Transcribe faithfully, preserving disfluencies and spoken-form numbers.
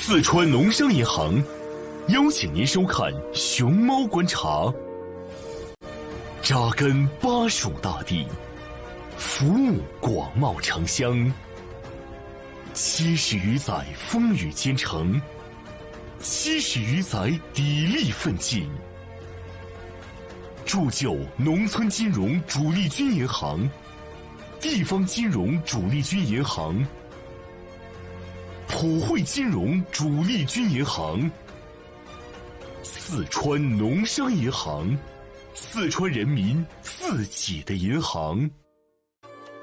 四川农商银行邀请您收看《熊猫观察》。扎根巴蜀大地，服务广袤城乡，七十余载风雨兼程，七十余载砥砺奋进，铸就农村金融主力军银行、地方金融主力军银行、普惠金融主力军银行、四川农商银行，四川人民自己的银行。